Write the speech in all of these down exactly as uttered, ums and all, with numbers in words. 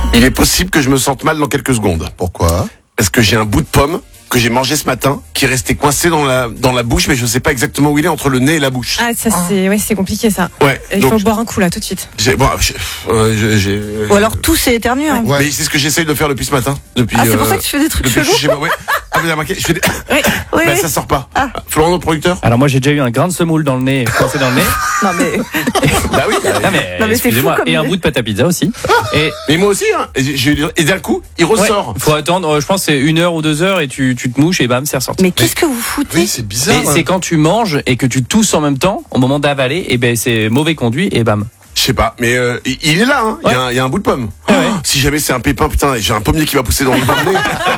Il est possible que je me sente mal dans quelques secondes. Pourquoi ? Parce que j'ai un bout de pomme que j'ai mangé ce matin, qui est resté coincé dans la dans la bouche, mais je sais pas exactement où il est entre le nez et la bouche. Ah, ça c'est, ouais, c'est compliqué ça. Ouais. Il donc, faut boire un coup là tout de suite. J'ai, bon, j'ai, euh, j'ai, j'ai, Ou alors tout c'est éternué. Hein. Ouais. Mais c'est ce que j'essaye de faire depuis ce matin. Depuis, Ah, c'est pour euh, ça que tu fais des trucs depuis que je chelous. suis chez moi, ouais. Ah, vous avez remarqué, je fais des... Oui. Oui, bah, oui. ça sort pas. Ah. Florent, notre producteur. Alors moi j'ai déjà eu un grain de semoule dans le nez, coincé dans le nez. Non mais Bah oui. Non mais, Non, mais c'est excusez-moi, fou comme et un idée. bout de pâte à pizza aussi. Et Mais moi aussi, hein. Et, j'ai- et d'un coup, il ressort. ouais, faut attendre, euh, je pense que c'est une heure ou deux heures et tu, tu te mouches et bam, c'est ressorti. mais qu'est-ce que vous foutez? Oui, c'est bizarre. Et c'est quand tu manges et que tu tousses en même temps, au moment d'avaler, et ben c'est mauvais conduit et bam. Je sais pas, mais euh, il, il est là, hein. Il y a un- il y, a un bout de pomme. Ouais, ouais. Oh, si jamais c'est un pépin, putain, j'ai un pommier qui va pousser dans le nez.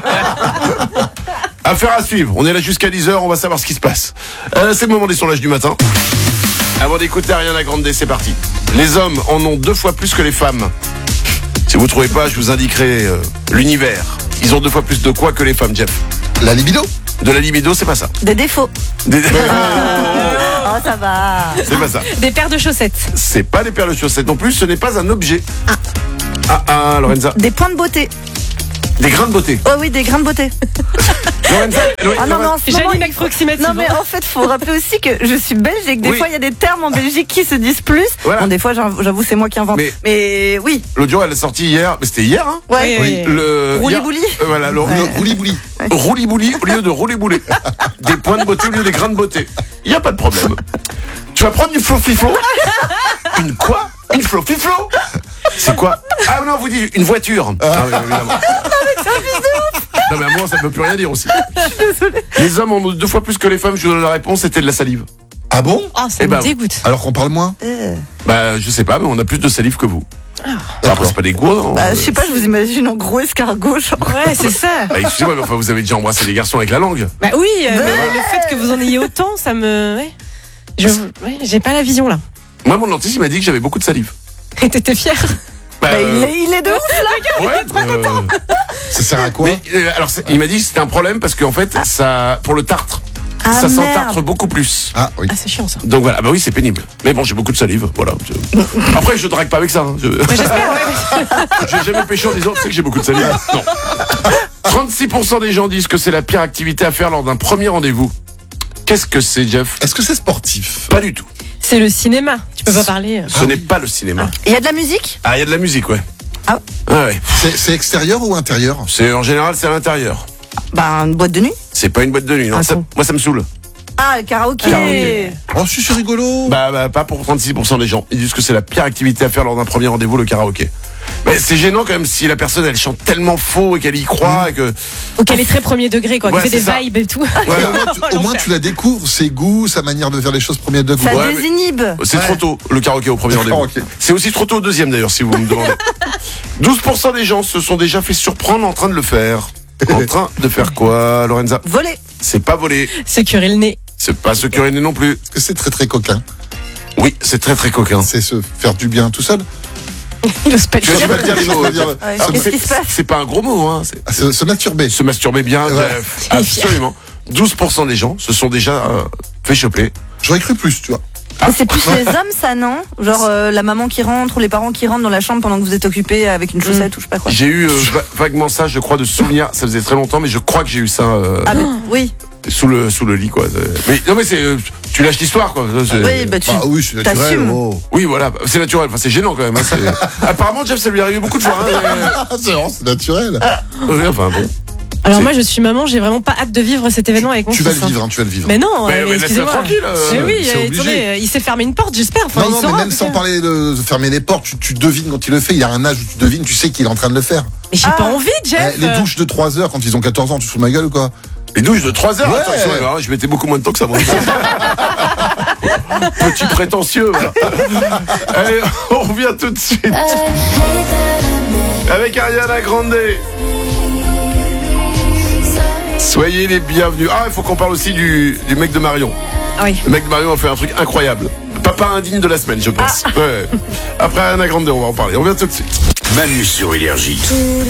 Affaire à suivre. On est là jusqu'à dix heures, on va savoir ce qui se passe. Euh, c'est le moment des sondages du matin. Avant d'écouter Ariana Grande, c'est parti. Les hommes en ont deux fois plus que les femmes. Si vous trouvez pas, je vous indiquerai euh, l'univers. Ils ont deux fois plus de quoi que les femmes, Jeff? La libido ? De la libido, c'est pas ça. Des défauts. Des- Oh ça va. c'est pas ça. Des paires de chaussettes. C'est pas des paires de chaussettes non plus, ce n'est pas un objet. Ah, ah, Lorenza. Des points de beauté. Des grains de beauté. Oh oui, des grains de beauté. Lorenza, Lo- Ah non, mais en ce moment, Janine il faut- approximative. Non mais en fait, faut rappeler aussi que je suis belge et que des Oui. fois il y a des termes en Belgique qui se disent plus. Voilà. Bon, des fois, j'avoue, j'avoue, c'est moi qui invente. Mais- Mais, oui, L'audio, elle est sortie hier. Mais c'était hier, hein? ouais. Oui, oui. Le Rouli-bouli. hier- euh, Voilà, le Le rouli-bouli. rouli-bouli au lieu de rouler-boulet. Des points de beauté au lieu des grains de beauté. Il y a pas de problème. Tu vas prendre du flofiflo? Une quoi? Une flofiflo? C'est quoi? Ah non, vous dites une voiture. Ah oui, évidemment. Non mais à moi, ça ne veut plus rien dire aussi. Les hommes en ont deux fois plus que les femmes. Je vous donne la réponse. C'était de la salive. Ah bon ? Oh, ça Eh me ben, dégoûte. Alors qu'on parle moins ? Euh, Bah, je sais pas, mais on a plus de salive que vous. Après, c'est pas des gros. Non bah, je sais pas, je vous imagine en gros escargot. Genre. Ouais, c'est ça. Bah, excusez-moi, mais enfin, vous avez déjà embrassé les garçons avec la langue. Bah oui, euh, mais le fait que vous en ayez autant, ça me. Ouais. Je... ouais, j'ai pas la vision là. Moi, mon dentiste, il m'a dit que j'avais beaucoup de salive. Et t'étais fier? Bah, Bah, il, euh, est, il est de ouf là. ouais, euh, Ça sert à quoi ? mais, euh, alors, c'est- il m'a dit que c'était un problème parce qu'en fait, ça, pour le tartre, Ah, ça merde. s'entartre beaucoup plus. Ah oui. Ah, c'est chiant ça. Donc voilà, bah oui, c'est pénible. Mais bon, j'ai beaucoup de salive, voilà. Je- Après, je drague pas avec ça. Hein. Je... Bah, j'espère, ouais. J'ai jamais péché en disant, tu sais que j'ai beaucoup de salive. Non. trente-six pour cent des gens disent que c'est la pire activité à faire lors d'un premier rendez-vous. Qu'est-ce que c'est, Jeff? Est-ce que c'est sportif ? Pas du tout. C'est le cinéma. Tu peux pas parler. Ce n'est pas le cinéma. Il y a de la musique? Ah, il y a de la musique, ouais. Ah. Ah ouais. C'est c'est extérieur ou intérieur ? C'est, en général, c'est à l'intérieur. Bah, une boîte de nuit. C'est pas une boîte de nuit, non. Ah, Ça- bon. moi, ça me saoule. Ah, le karaoké. Karaoké. Oh, si, c'est rigolo. Bah, bah, pas pour trente-six pour cent des gens. Ils disent que c'est la pire activité à faire lors d'un premier rendez-vous, le karaoké. Mais c'est gênant quand même si la personne, elle chante tellement faux et qu'elle y croit et que... Ou qu'elle est très premier degré, quoi. Ouais, Qui fait des c'est ça. vibes et tout. Ouais, au, moins, tu, au moins, tu la découvres, ses goûts, sa manière de faire les choses premier degré. Ça Ouais, mais- désinhibe. C'est Ouais. trop tôt, le karaoké au premier rendez-vous. karaoké. C'est aussi trop tôt au deuxième d'ailleurs, si vous me demandez. douze pour cent des gens se sont déjà fait surprendre en train de le faire. En train de faire quoi, Lorenza? Voler. C'est pas voler. Se curer le nez. C'est pas se curer le nez non plus. Est-ce que c'est très très coquin ? Oui, c'est très très coquin. C'est se faire du bien tout seul ? Il ose pas le Tu vas dire. pas le dire les mots. Je veux dire, Ouais, Ah, Qu'est-ce c'est- qui se passe? C'est pas un gros mot, hein. C'est ah, se, se masturber. se masturber bien. Ouais. Jeff. Absolument. douze pour cent des gens se sont déjà euh, fait choper. J'aurais cru plus, tu vois. Mais c'est plus les hommes, ça, non? Genre euh, la maman qui rentre ou les parents qui rentrent dans la chambre pendant que vous êtes occupé avec une chaussette ou je sais pas quoi. J'ai eu euh, va- vaguement ça, je crois, de souvenir. Ça faisait très longtemps, mais je crois que j'ai eu ça euh, Ah, mais, oui. sous le sous le lit, quoi. Mais non, mais c'est euh, tu lâches l'histoire, quoi. C'est- Oui, bah tu. Ah oui, c'est naturel. t'assumes. Oh. Oui, voilà, c'est naturel. Enfin, c'est gênant quand même. Hein, c'est- Apparemment, Jeff, ça lui est arrivé beaucoup de fois. Hein, Ah, c'est vraiment, c'est naturel. mais- Oui, enfin bon. Alors C'est- moi, je suis maman, j'ai vraiment pas hâte de vivre cet événement avec mon Tu vas fils. le hein. vivre, hein, tu vas le vivre. Mais non, Mais- euh, mais laisse-le excusez-moi. tranquille, euh, Mais oui, c'est euh, obligé. attendez, il s'est fermé une porte, j'espère. Enfin, Non, il non, saura, mais même en tout sans cas. parler de fermer les portes, tu, tu devines quand il le fait. Il y a un âge où tu devines, tu sais qu'il est en train de le faire. Mais j'ai pas envie, Jeff. Eh, les douches de trois heures quand ils ont quatorze ans, tu te fous de ma gueule ou quoi? Les douches de trois heures. Ouais. Attends, ils sont- alors, je mettais beaucoup moins de temps que ça. Moi. Petit prétentieux. Voilà. Allez, on revient tout de suite avec Ariana Grande. Soyez les bienvenus. Ah, il faut qu'on parle aussi du, du mec de Marion. Ah oui. Le mec de Marion a fait un truc incroyable. Papa indigne de la semaine, je pense. Ouais. Après Ariana Grande, on va en parler. On revient tout de suite. Manu sur Énergie.